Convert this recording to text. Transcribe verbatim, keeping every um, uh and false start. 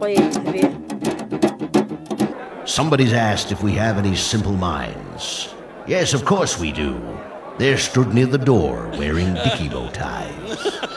ako eh. Sabi, Somebody's asked if we have any simple minds. Yes, of course we do. They're stood near the door wearing dicky bow ties.